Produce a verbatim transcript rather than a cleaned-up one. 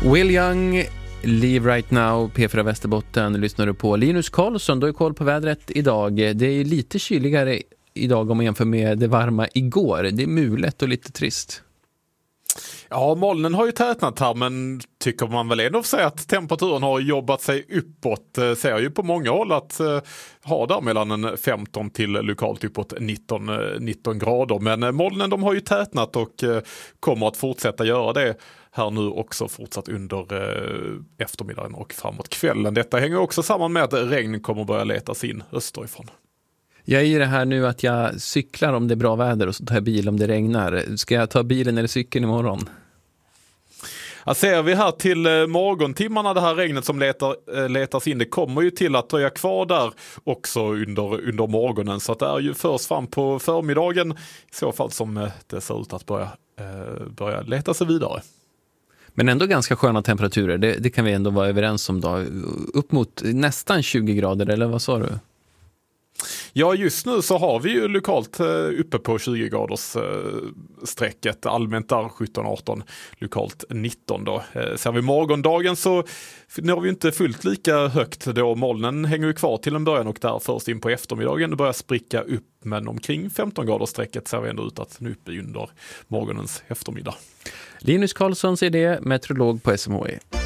Will Young, Live Right Now, P fyra Västerbotten lyssnar du på. Linus Karlsson, du har koll på vädret idag. Det är lite kyligare idag om man jämför med det varma igår. Det är mulet och lite trist. Ja, molnen har ju tätnat här, men tycker man väl ändå säga att temperaturen har jobbat sig uppåt. Ser ju på många håll att uh, ha där mellan en femton till lokalt uppåt nitton, nitton grader. Men molnen de har ju tätnat och uh, kommer att fortsätta göra det här nu också fortsatt under uh, eftermiddagen och framåt kvällen. Detta hänger också samman med att regn kommer börja letas in österifrån. Jag är i det här nu att jag cyklar om det är bra väder och så tar jag bil om det regnar. Ska jag ta bilen eller cykeln imorgon? Ja, ser vi här till morgontimmarna, det här regnet som letar, letas in, det kommer ju till att dröja kvar där också under, under morgonen. Så att det är ju först fram på förmiddagen i så fall som det ser ut att börja, eh, börja leta sig vidare. Men ändå ganska sköna temperaturer, det, det kan vi ändå vara överens om då. Upp mot nästan tjugo grader, eller vad sa du? Ja, just nu så har vi ju lokalt uppe på tjugo graders strecket, allmänt där sjutton arton, lokalt nitton då. Ser vi morgondagen så nu har vi inte fullt lika högt då, molnen hänger ju kvar till en början och där först in på eftermiddagen det börjar spricka upp, men omkring femton graders strecket ser vi ändå ut att nu uppe under morgonens eftermiddag. Linus Karlsson säger det, meteorolog på S M H I.